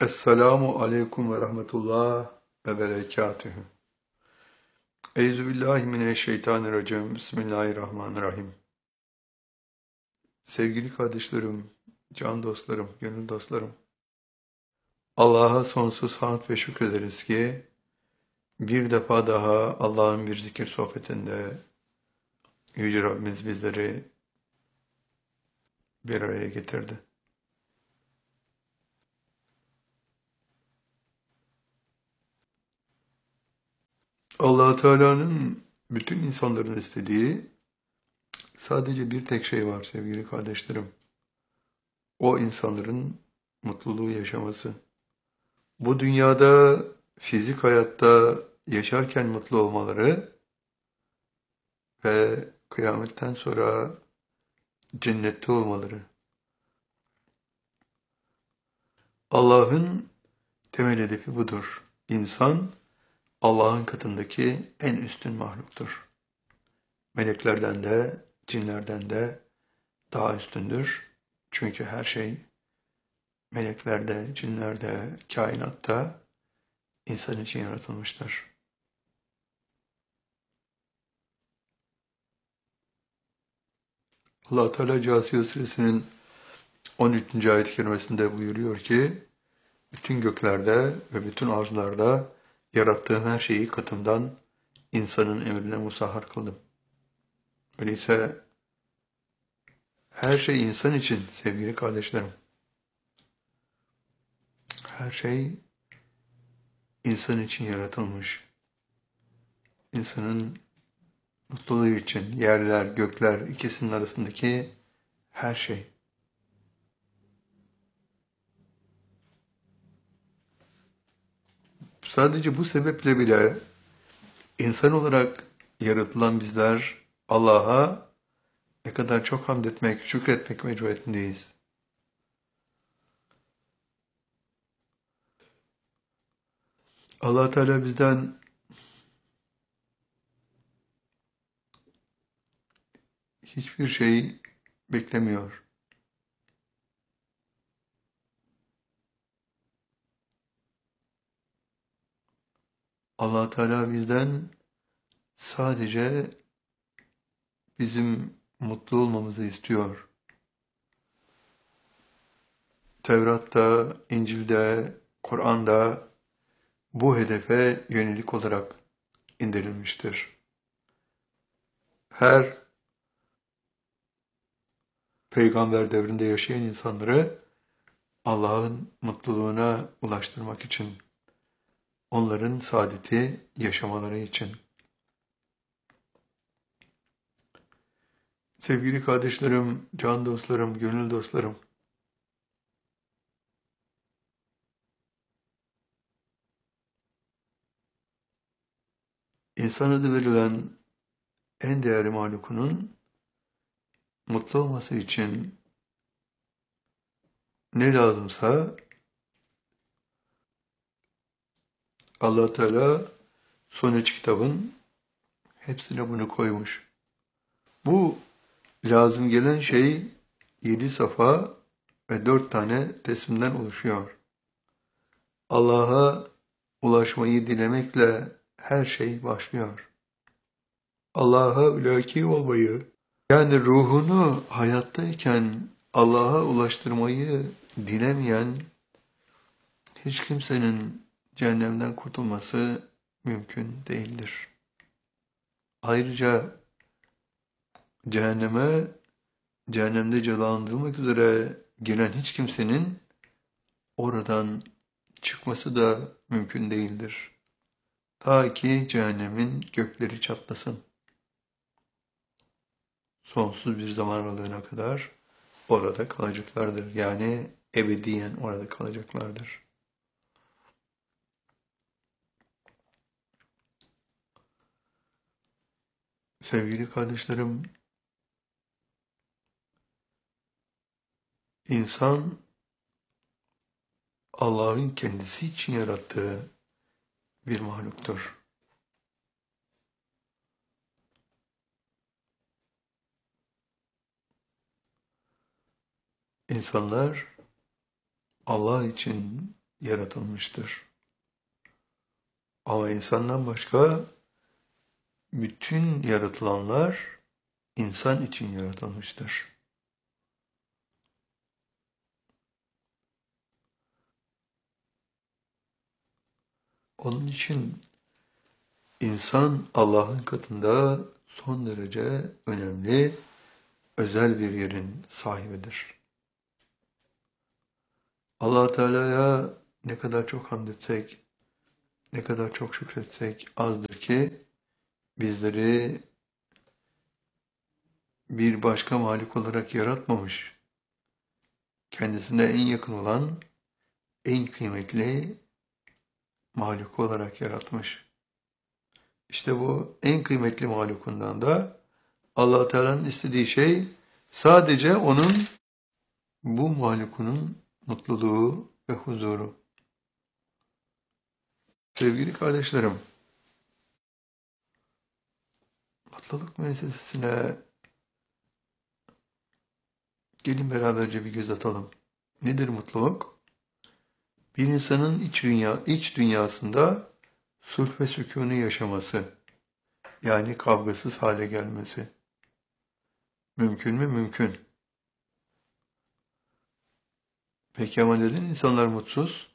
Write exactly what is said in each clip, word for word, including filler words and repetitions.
Esselamu aleyküm ve rahmetullah ve berekatühü. Euzubillahimineşşeytanirracim. Bismillahirrahmanirrahim. Sevgili kardeşlerim, can dostlarım, gönül dostlarım. Allah'a sonsuz hamd ve şükrederiz ki bir defa daha Allah'ın bir zikir sohbetinde Yüce Rabbimiz bizleri bir araya getirdi. Allah Teala'nın bütün insanların istediği sadece bir tek şey var sevgili kardeşlerim. O insanların mutluluğu yaşaması. Bu dünyada, fizik hayatta yaşarken mutlu olmaları ve kıyametten sonra cennette olmaları. Allah'ın temel hedefi budur. İnsan, Allah'ın katındaki en üstün mahluktur. Meleklerden de, cinlerden de daha üstündür. Çünkü her şey, meleklerde, cinlerde, kainatta insan için yaratılmıştır. Allah Teala Câsiye Suresinin on üçüncü ayet-i kerimesinde buyuruyor ki, bütün göklerde ve bütün arzlarda yarattığım her şeyi katımdan insanın emrine musahhar kıldım. Öyleyse her şey insan için sevgili kardeşlerim. Her şey insan için yaratılmış. İnsanın mutluluğu için yerler, gökler ikisinin arasındaki her şey. Sadece bu sebeple bile insan olarak yaratılan bizler Allah'a ne kadar çok hamd etmek, şükretmek mecburiyetindeyiz. Allah Teala bizden hiçbir şey beklemiyor. Allah Teala bizden sadece bizim mutlu olmamızı istiyor. Tevrat'ta, İncil'de, Kur'an'da bu hedefe yönelik olarak indirilmiştir. Her peygamber devrinde yaşayan insanları Allah'ın mutluluğuna ulaştırmak için, onların saadeti yaşamaları için. Sevgili kardeşlerim, can dostlarım, gönül dostlarım, insan adı verilen en değerli mahlukunun mutlu olması için ne lazımsa Allah Teala son üç kitabın hepsine bunu koymuş. Bu lazım gelen şey yedi safa ve dört tane teslimden oluşuyor. Allah'a ulaşmayı dilemekle her şey başlıyor. Allah'a mülaki olmayı, yani ruhunu hayattayken Allah'a ulaştırmayı dilemeyen hiç kimsenin cehennemden kurtulması mümkün değildir. Ayrıca cehenneme, cehennemde cezalandırılmak üzere giren hiç kimsenin oradan çıkması da mümkün değildir. Ta ki cehennemin gökleri çatlasın. Sonsuz bir zaman aralığına kadar orada kalacaklardır. Yani ebediyen orada kalacaklardır. Sevgili kardeşlerim, insan Allah'ın kendisi için yarattığı bir mahluktur. İnsanlar Allah için yaratılmıştır. Ama insandan başka bütün yaratılanlar insan için yaratılmıştır. Onun için insan Allah'ın katında son derece önemli, özel bir yerin sahibidir. Allah Teala'ya ne kadar çok hamd etsek, ne kadar çok şükretsek azdır ki bizleri bir başka malik olarak yaratmamış. Kendisine en yakın olan, en kıymetli mahluk olarak yaratmış. İşte bu en kıymetli mahlukundan da Allah Teala'nın istediği şey sadece onun bu mahlukunun mutluluğu ve huzuru. Sevgili kardeşlerim, mutluluk müessesesine gelin beraberce bir göz atalım. Nedir mutluluk? Bir insanın iç dünya, iç dünyasında sulh ve sükûnu yaşaması, yani kavgasız hale gelmesi. Mümkün mü? Mümkün. Peki ama neden insanlar mutsuz?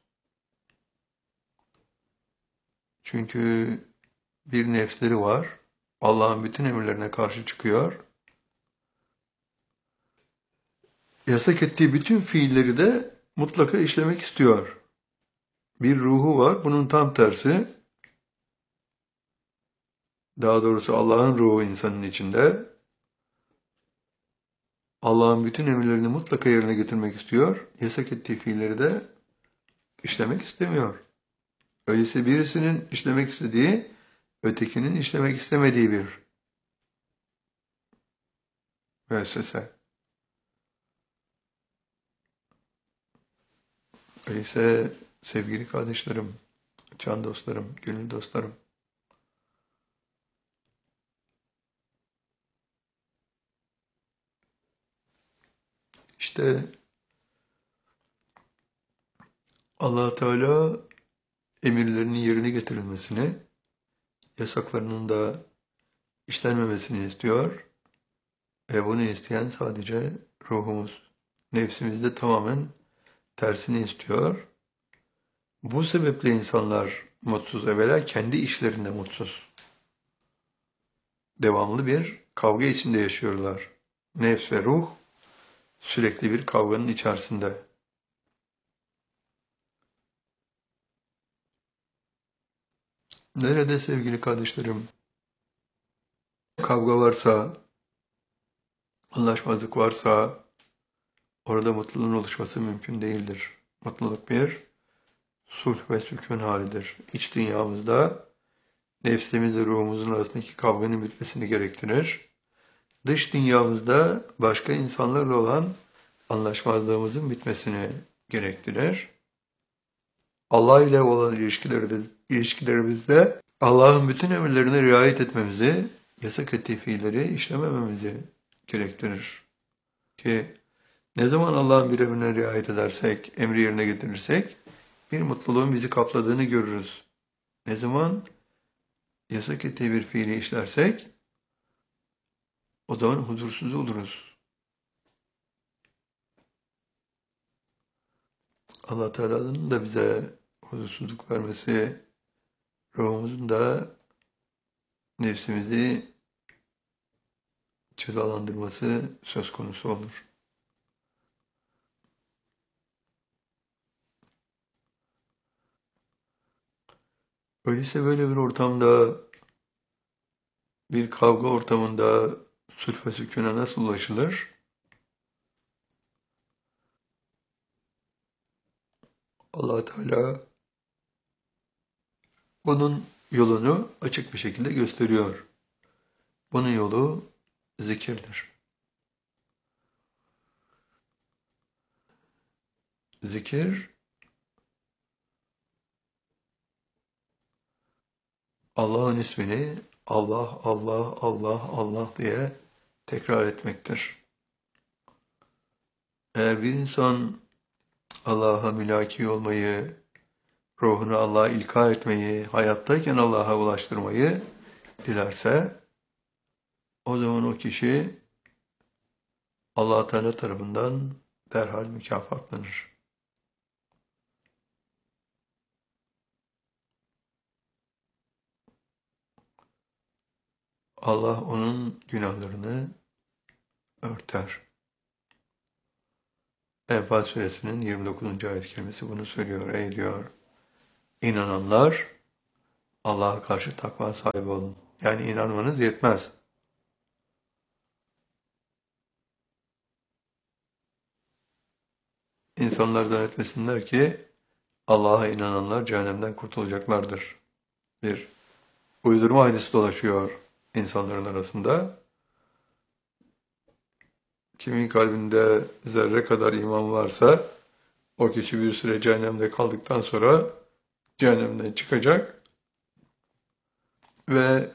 Çünkü bir nefsleri var, Allah'ın bütün emirlerine karşı çıkıyor. Yasak ettiği bütün fiilleri de mutlaka işlemek istiyor. Bir ruhu var, bunun tam tersi. Daha doğrusu Allah'ın ruhu insanın içinde. Allah'ın bütün emirlerini mutlaka yerine getirmek istiyor. Yasak ettiği fiilleri de işlemek istemiyor. Öyleyse birisinin işlemek istediği, ötekinin işlemek istemediği bir müessese. Öyleyse sevgili kardeşlerim, can dostlarım, gönül dostlarım, İşte Allah Teala emirlerinin yerine getirilmesini, yasaklarının da işlenmemesini istiyor ve bunu isteyen sadece ruhumuz. Nefsimiz de tamamen tersini istiyor. Bu sebeple insanlar mutsuz, evvela kendi işlerinde mutsuz. Devamlı bir kavga içinde yaşıyorlar. Nefs ve ruh sürekli bir kavganın içerisinde. Nerede sevgili kardeşlerim? Kavga varsa, anlaşmazlık varsa orada mutluluğun oluşması mümkün değildir. Mutluluk bir sulh ve sükun halidir. İç dünyamızda nefsimizle ruhumuzun arasındaki kavganın bitmesini gerektirir. Dış dünyamızda başka insanlarla olan anlaşmazlığımızın bitmesini gerektirir. Allah ile olan ilişkilerimizde Allah'ın bütün emirlerine riayet etmemizi, yasak ettiği fiilleri işlemememizi gerektirir. Ki ne zaman Allah'ın bir emrine riayet edersek, emri yerine getirirsek, bir mutluluğun bizi kapladığını görürüz. Ne zaman yasak ettiği bir fiili işlersek, o zaman huzursuz oluruz. Allah Teala'nın da bize huzursuzluk vermesi, ruhumuzun da nefsimizi cezalandırması söz konusu olur. Öyleyse böyle bir ortamda, bir kavga ortamında sulh ve sükûna nasıl ulaşılır? Allah Teala bunun yolunu açık bir şekilde gösteriyor. Bunun yolu zikirdir. Zikir, Allah'ın ismini Allah, Allah, Allah, Allah diye tekrar etmektir. Eğer bir insan Allah'a mülaki olmayı, ruhunu Allah'a ilka etmeyi, hayattayken Allah'a ulaştırmayı dilerse, o zaman o kişi Allah Teala tarafından derhal mükafatlanır. Allah onun günahlarını örter. Enfal suresinin yirmi dokuzuncu ayet-i kerimesi bunu söylüyor. Ey diyor, inananlar Allah'a karşı takva sahibi olun. Yani inanmanız yetmez. İnsanlar zannetmesinler ki Allah'a inananlar cehennemden kurtulacaklardır. Bir uydurma hadisi dolaşıyor insanların arasında. Kimin kalbinde zerre kadar iman varsa o kişi bir süre cehennemde kaldıktan sonra cehennemden çıkacak ve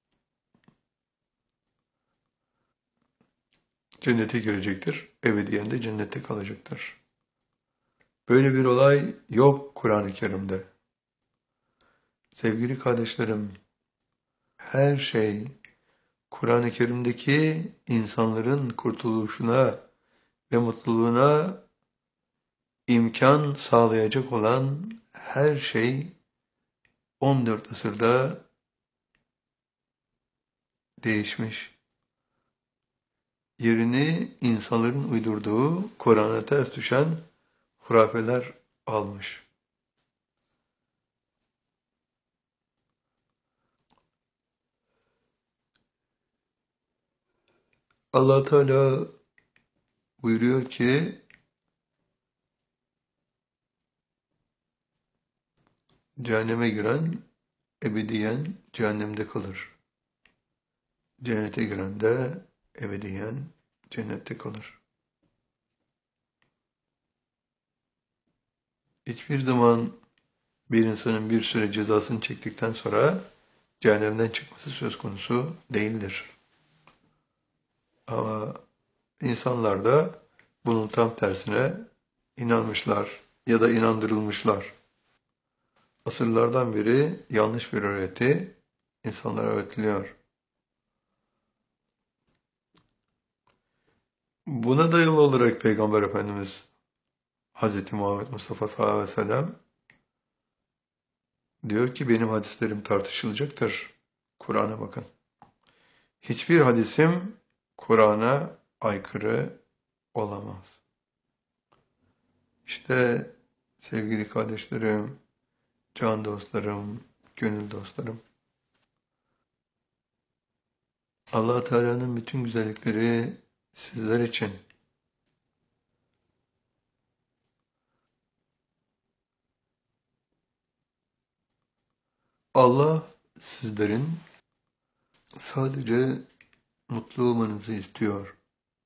cennete girecektir. Ebediyen de cennette kalacaktır. Böyle bir olay yok Kur'an-ı Kerim'de. Sevgili kardeşlerim, her şey Kur'an-ı Kerim'deki insanların kurtuluşuna ve mutluluğuna imkan sağlayacak olan her şey on dört asırda değişmiş. Yerini insanların uydurduğu, Kur'an'a ters düşen hurafeler almış. Allah Teala buyuruyor ki, cehenneme giren ebediyen cehennemde kalır. Cennete giren de ebediyen cennette kalır. Hiçbir zaman bir insanın bir süre cezasını çektikten sonra cehennemden çıkması söz konusu değildir. Ama insanlar da bunun tam tersine inanmışlar ya da inandırılmışlar. Asırlardan beri yanlış bir öğreti insanlara öğretiliyor. Buna dayalı olarak Peygamber Efendimiz Hazreti Muhammed Mustafa sallallahu aleyhi ve sellem diyor ki benim hadislerim tartışılacaktır. Kur'an'a bakın. Hiçbir hadisim Kur'an'a aykırı olamaz. İşte sevgili kardeşlerim, can dostlarım, gönül dostlarım, Allah Teala'nın bütün güzellikleri sizler için. Allah sizlerin sadece mutlu olmanızı istiyor.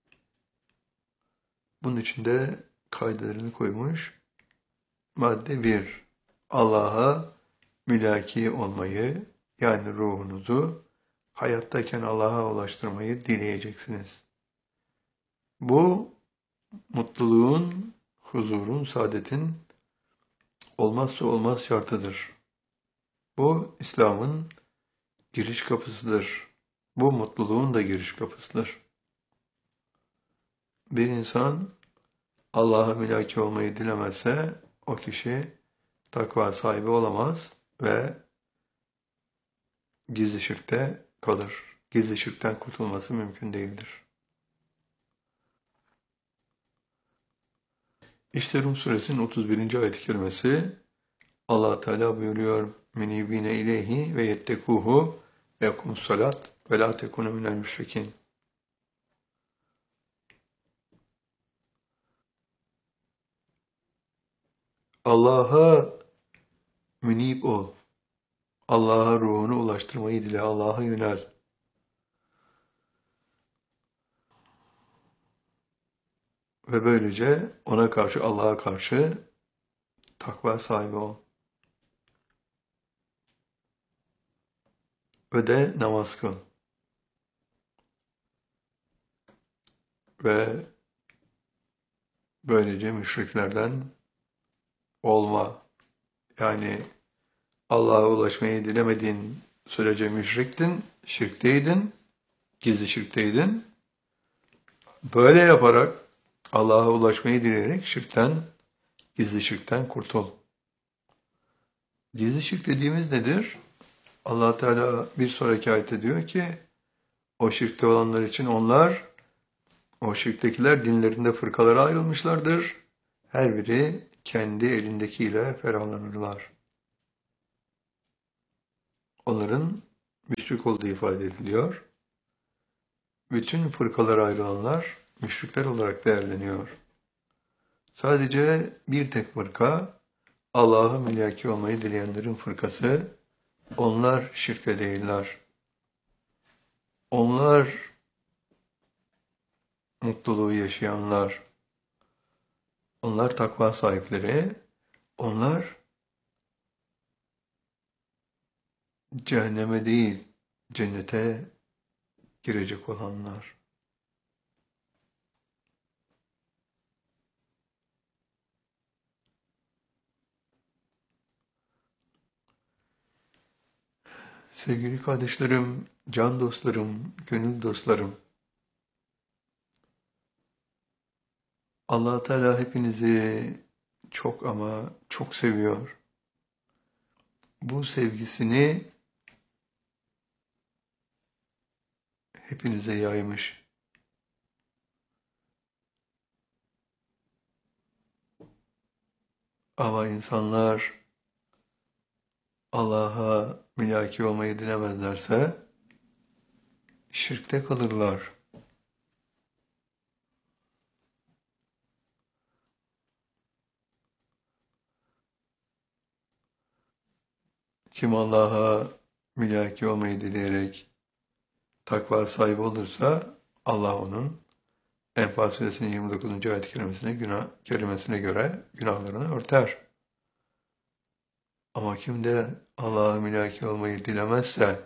Bunun için de kaidelerini koymuş. Madde bir, Allah'a mülaki olmayı, yani ruhunuzu hayattayken Allah'a ulaştırmayı dileyeceksiniz. Bu mutluluğun, huzurun, saadetin olmazsa olmaz şartıdır. Bu İslam'ın giriş kapısıdır. Bu mutluluğun da giriş kapısıdır. Bir insan Allah'a mülaki olmayı dilemezse o kişi takva sahibi olamaz ve gizli şirkte kalır. Gizli şirkten kurtulması mümkün değildir. İşte Rum suresinin otuz birinci ayet-i kerimesi Allah Teala buyuruyor: "Menibine ileyhi ve yettekuhu ve yekumus salat ve la tekunu minel müşrikin." Allah'a münib ol. Allah'a ruhunu ulaştırmayı dile, Allah'a yönel. Ve böylece ona karşı, Allah'a karşı takva sahibi ol. Ve de namaz kıl. Ve böylece müşriklerden olma. Yani Allah'a ulaşmayı dilemediğin sürece müşriktin, şirkteydin, gizli şirkteydin. Böyle yaparak Allah'a ulaşmayı dileyerek şirkten, gizli şirkten kurtul. Gizli şirk dediğimiz nedir? Allah Teala bir sonraki ayette diyor ki, o şirkte olanlar için onlar, o şirktekiler dinlerinde fırkalara ayrılmışlardır. Her biri kendi elindekiyle ferahlanırlar. Onların müşrik olduğu ifade ediliyor. Bütün fırkalara ayrılanlar müşrikler olarak değerleniyor. Sadece bir tek fırka, Allah'a mülaki olmayı dileyenlerin fırkası, onlar şirkte değiller. Onlar mutluluğu yaşayanlar, onlar takva sahipleri, onlar cehenneme değil, cennete girecek olanlar. Sevgili kardeşlerim, can dostlarım, gönül dostlarım, Allah Teala hepinizi çok ama çok seviyor. Bu sevgisini hepinize yaymış. Ama insanlar Allah'a mülaki olmayı dilemezlerse şirkte kalırlar. Kim Allah'a mülaki olmayı dileyerek takva sahibi olursa Allah onun Enfal Suresinin yirmi dokuzuncu ayet-i kerimesine, günah, kerimesine göre günahlarını örter. Ama kim de Allah'a mülaki olmayı dilemezse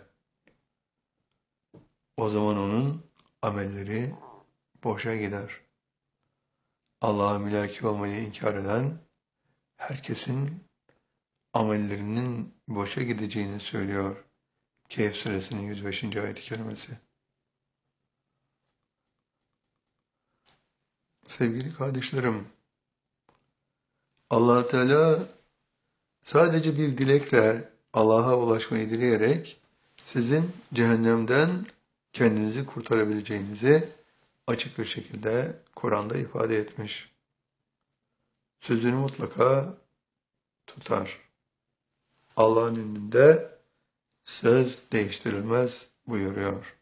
o zaman onun amelleri boşa gider. Allah'a mülaki olmayı inkar eden herkesin amellerinin boşa gideceğini söylüyor Kehf Suresinin yüz beşinci ayet-i kerimesi. Sevgili kardeşlerim, Allah Teala sadece bir dilekle Allah'a ulaşmayı dileyerek sizin cehennemden kendinizi kurtarabileceğinizi açık bir şekilde Kur'an'da ifade etmiş. Sözünü mutlaka tutar. Allah'ın indinde söz değiştirilmez buyuruyor.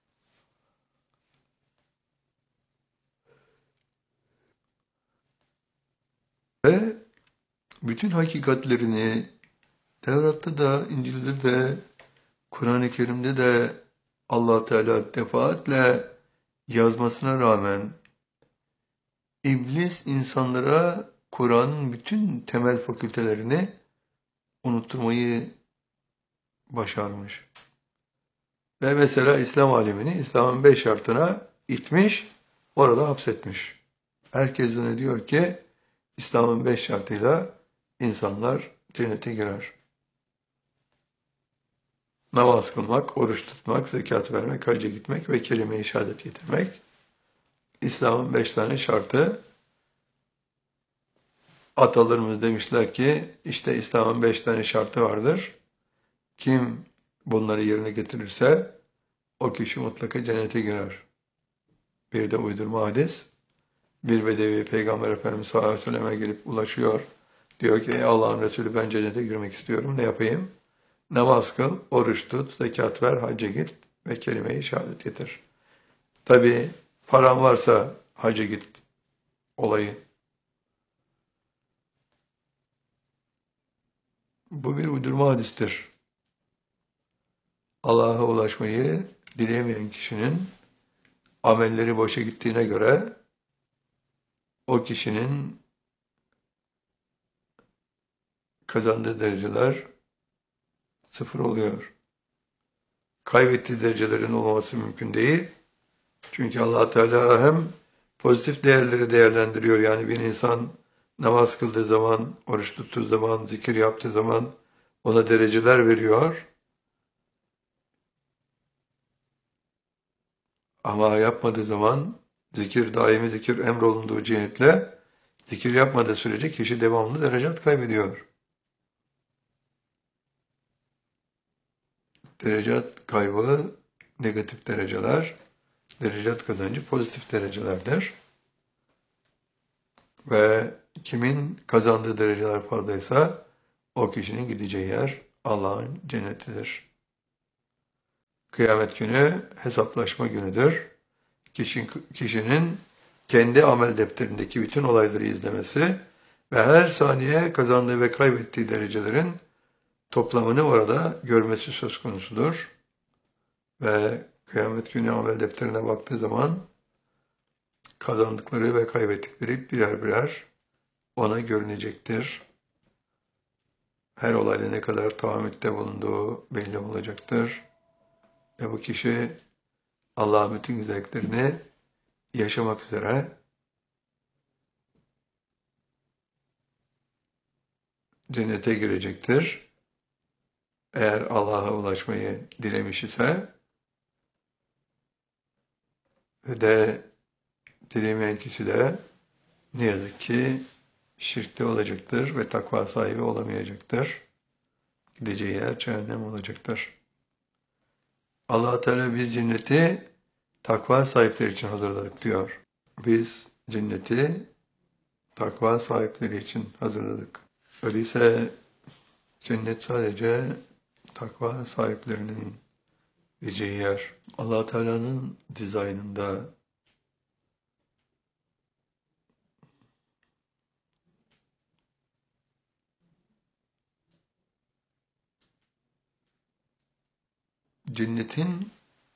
Ve bütün hakikatlerini Tevrat'ta da, İncil'de de, Kur'an-ı Kerim'de de Allah Teala defaatle yazmasına rağmen İblis insanlara Kur'an'ın bütün temel fakültelerini unutturmayı başarmış. Ve mesela İslam alemini İslam'ın beş şartına itmiş, orada hapsetmiş. Herkes zannediyor ki İslam'ın beş şartıyla insanlar cennete girer. Namaz kılmak, oruç tutmak, zekat vermek, hacca gitmek ve kelime-i şehadet getirmek. İslam'ın beş tane şartı. Atalarımız demişler ki işte İslam'ın beş tane şartı vardır. Kim bunları yerine getirirse o kişi mutlaka cennete girer. Bir de uydurma hadis. Bir bedevi Peygamber Efendimiz sallallahu aleyhi ve selleme gelip ulaşıyor. Diyor ki ey Allah'ın Resulü ben cennete girmek istiyorum. Ne yapayım? Namaz kıl, oruç tut, zekat ver, hacca git ve kelime-i şehadet getir. Tabi paran varsa hacca git olayı. Bu bir uydurma hadistir. Allah'a ulaşmayı dileyemeyen kişinin amelleri boşa gittiğine göre o kişinin kazandığı dereceler sıfır oluyor. Kaybettiği derecelerin olmaması mümkün değil. Çünkü Allah Teala hem pozitif değerleri değerlendiriyor. Yani bir insan namaz kıldığı zaman, oruç tuttuğu zaman, zikir yaptığı zaman ona dereceler veriyor. Ama yapmadığı zaman zikir, daimi zikir emrolunduğu cihetle zikir yapmadığı sürece kişi devamlı derecat kaybediyor. Derecat kaybı negatif dereceler, derecat kazancı pozitif derecelerdir. Ve kimin kazandığı dereceler fazlaysa o kişinin gideceği yer Allah'ın cennetidir. Kıyamet günü hesaplaşma günüdür. Kişinin, kişinin kendi amel defterindeki bütün olayları izlemesi ve her saniye kazandığı ve kaybettiği derecelerin toplamını orada görmesi söz konusudur. Ve kıyamet günü amel defterine baktığı zaman kazandıkları ve kaybettikleri birer birer ona görünecektir. Her olayda ne kadar tahammütte bulunduğu belli olacaktır. Ve bu kişi Allah'ın bütün güzelliklerini yaşamak üzere cennete girecektir. Eğer Allah'a ulaşmayı dilemiş ise ve de dilemeyen kişi de ne yazık ki şirkte olacaktır ve takva sahibi olamayacaktır. Gideceği yer cehennem olacaktır. Allah Teala biz cenneti takva sahipleri için hazırladık diyor. Biz cenneti takva sahipleri için hazırladık. Öyleyse cennet sadece takva sahiplerinin gideceği yer. Allah Teala'nın dizaynında cennetin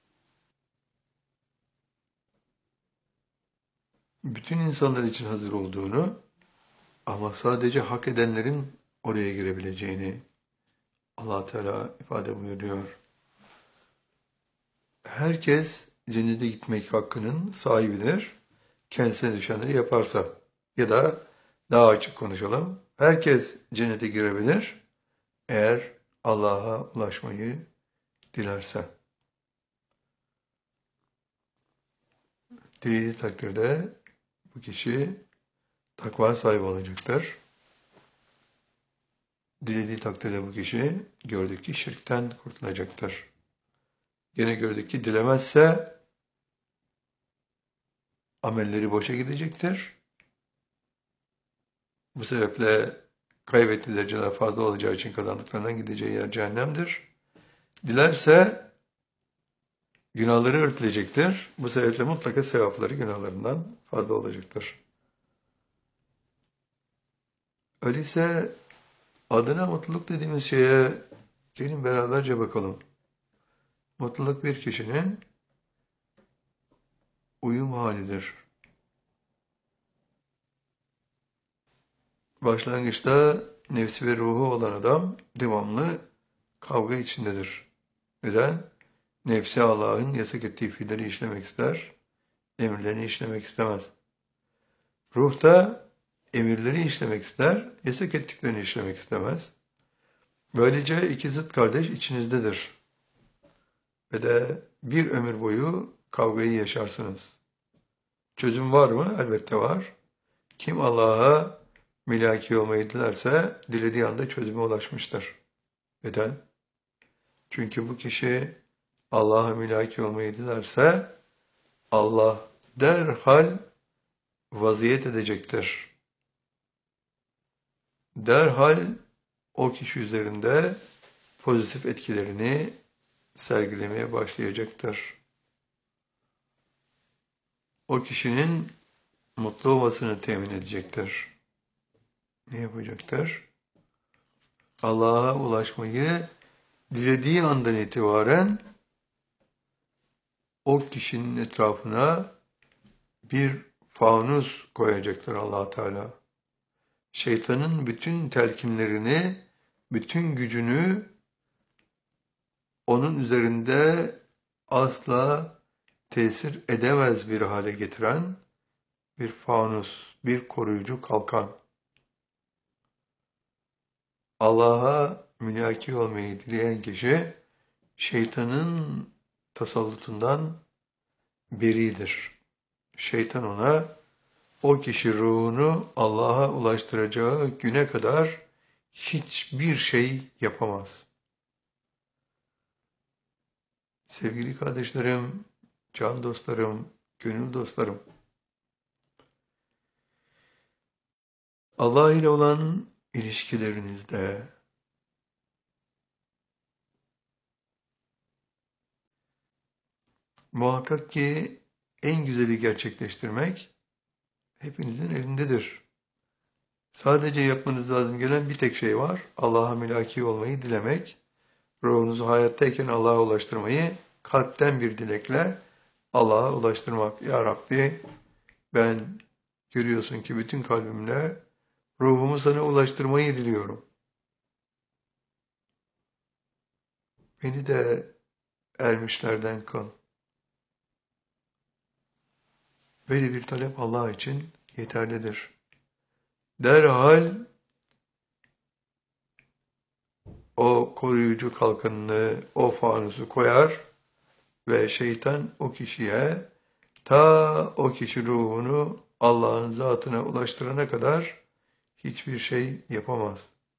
bütün insanlar için hazır olduğunu ama sadece hak edenlerin oraya girebileceğini Allah Teala ifade buyuruyor. Herkes cennete gitmek hakkının sahibidir. Kendisine düşenleri yaparsa ya da daha açık konuşalım. Herkes cennete girebilir eğer Allah'a ulaşmayı dilerse. Dilediği takdirde bu kişi takva sahibi olacaktır. Dilediği takdirde bu kişi gördük ki şirkten kurtulacaktır. Gene gördük ki dilemezse amelleri boşa gidecektir. Bu sebeple kaybettiği dereceler fazla olacağı için kazandıklarından gideceği yer cehennemdir. Dilerse günahları örtülecektir. Bu sebeple mutlaka sevapları günahlarından fazla olacaktır. Öyleyse adına mutluluk dediğimiz şeye gelin beraberce bakalım. Mutluluk bir kişinin uyum halidir. Başlangıçta nefsi ve ruhu olan adam devamlı kavga içindedir. Neden? Nefsi Allah'ın yasak ettiği fiilleri işlemek ister, emirlerini işlemek istemez. Ruh da emirleri işlemek ister, yasak ettiklerini işlemek istemez. Böylece iki zıt kardeş içinizdedir. Ve de bir ömür boyu kavgayı yaşarsınız. Çözüm var mı? Elbette var. Kim Allah'a milaki olmayı dilerse dilediği anda çözüme ulaşmıştır. Neden? Çünkü bu kişi Allah'a milaki olmayı dilerse Allah derhal vaziyet edecektir. Derhal o kişi üzerinde pozitif etkilerini sergilemeye başlayacaktır. O kişinin mutlu olmasını temin edecektir. Ne yapacaktır? Allah'a ulaşmayı dilediği andan itibaren o kişinin etrafına bir fanus koyacaktır Allah Teala. Şeytanın bütün telkinlerini, bütün gücünü onun üzerinde asla tesir edemez bir hale getiren bir fanus, bir koruyucu kalkan. Allah'a mülaki olmayı dileyen kişi şeytanın tasallutundan beridir. Şeytan ona o kişi ruhunu Allah'a ulaştıracağı güne kadar hiçbir şey yapamaz. Sevgili kardeşlerim, can dostlarım, gönül dostlarım, Allah ile olan ilişkilerinizde muhakkak ki en güzeli gerçekleştirmek hepinizin elindedir. Sadece yapmanız lazım gelen bir tek şey var. Allah'a mülaki olmayı dilemek. Ruhunuzu hayattayken Allah'a ulaştırmayı kalpten bir dilekle Allah'a ulaştırmak. Ya Rabbi, ben görüyorsun ki bütün kalbimle ruhumu sana ulaştırmayı diliyorum. Beni de ermişlerden kıl. Böyle bir talep Allah için yeterlidir. Derhal o koruyucu kalkanını, o fanusu koyar ve şeytan o kişiye ta o kişi ruhunu Allah'ın zatına ulaştırana kadar hiçbir şey yapamaz.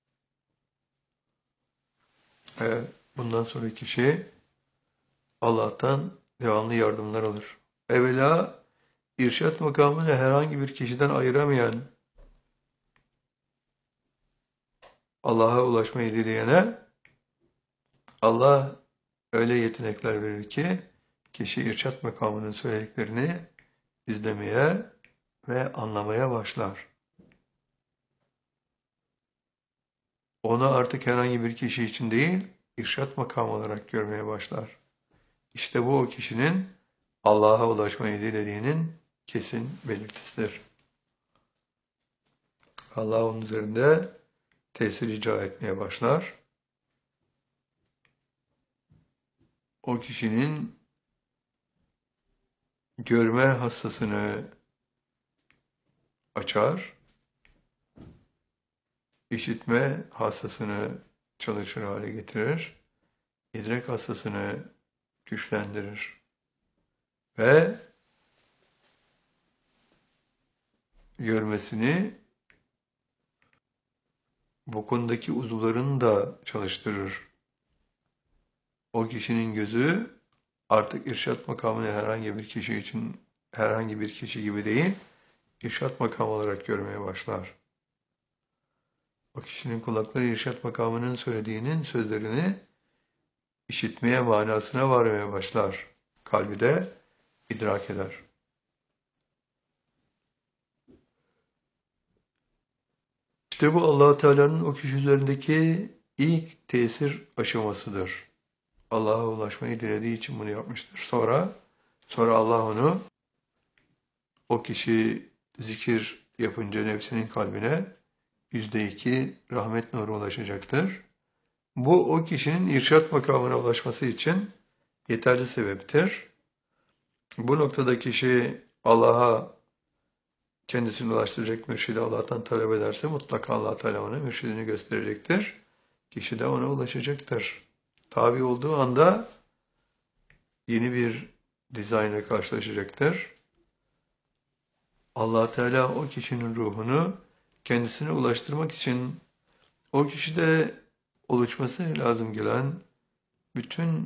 Ve bundan sonra kişi Allah'tan devamlı yardımlar alır. Evvela irşat makamını herhangi bir kişiden ayıramayan, Allah'a ulaşmayı dileyene Allah öyle yetenekler verir ki kişi irşat makamının söylediklerini izlemeye ve anlamaya başlar. Onu artık herhangi bir kişi için değil, irşat makamı olarak görmeye başlar. İşte bu o kişinin Allah'a ulaşmayı dilediğinin kesin belirtisidir. Allah onun üzerinde tesir icra etmeye başlar. O kişinin görme hassasını açar, işitme hassasını çalışır hale getirir, idrak hassasını güçlendirir ve görmesini bu konudaki uzuvlarını da çalıştırır. O kişinin gözü artık irşat makamını herhangi bir kişi için herhangi bir kişi gibi değil, irşat makamı olarak görmeye başlar. O kişinin kulakları irşat makamının söylediğinin sözlerini işitmeye, manasına varmaya başlar. Kalbi de idrak eder. İşte bu Allah Teala'nın o kişi üzerindeki ilk tesir aşamasıdır. Allah'a ulaşmayı dilediği için bunu yapmıştır. Sonra sonra Allah onu o kişi zikir yapınca nefsinin kalbine yüzde iki rahmet nuru ulaşacaktır. Bu o kişinin irşat makamına ulaşması için yeterli sebeptir. Bu noktada kişi Allah'a kendisini ulaştıracak mürşidi Allah'tan talep ederse mutlaka Allah Teala ona mürşidini gösterecektir. Kişi de ona ulaşacaktır. Tabi olduğu anda yeni bir dizaynla karşılaşacaktır. Allah Teala o kişinin ruhunu kendisine ulaştırmak için o kişide oluşması lazım gelen bütün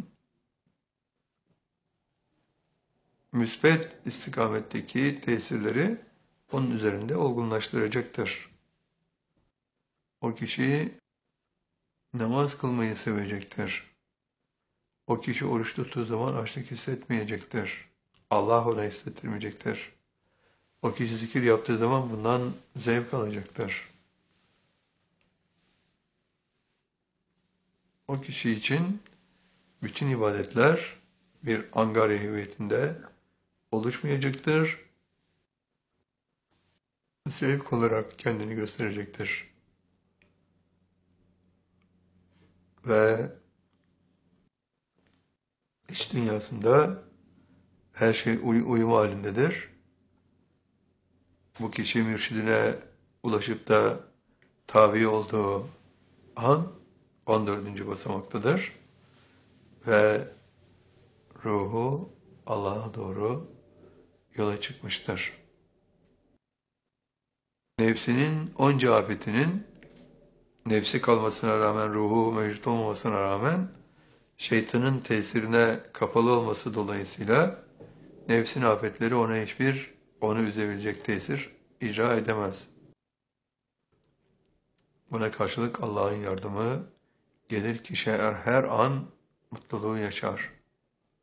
müsbet istikametteki tesirleri onun üzerinde olgunlaştıracaktır. O kişi namaz kılmayı sevecektir. O kişi oruç tuttuğu zaman açlık hissetmeyecektir. Allah ona hissettirmeyecektir. O kişi zikir yaptığı zaman bundan zevk alacaktır. O kişi için bütün ibadetler bir angarya hüviyetinde oluşmayacaktır. Zevk olarak kendini gösterecektir. Ve iç dünyasında her şey uy uyum halindedir. Bu kişi mürşidine ulaşıp da tabi olduğu an on dördüncü basamaktadır ve ruhu Allah'a doğru yola çıkmıştır. Nefsinin onca afetinin, nefsi kalmasına rağmen, ruhu mevcut olmamasına rağmen, şeytanın tesirine kapalı olması dolayısıyla nefsin afetleri ona hiçbir, onu üzebilecek tesir icra edemez. Buna karşılık Allah'ın yardımı gelir, kişi her an mutluluğu yaşar.